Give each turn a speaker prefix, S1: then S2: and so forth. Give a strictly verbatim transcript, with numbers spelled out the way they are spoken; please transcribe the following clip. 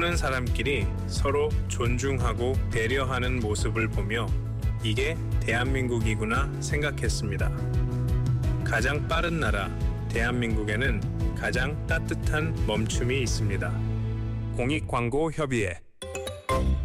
S1: 사는 사람끼리 서로 존중하고 배려하는 모습을 보며 이게 대한민국이구나 생각했습니다. 가장 빠른 나라 대한민국에는 가장 따뜻한 멈춤이 있습니다. 공익광고협의회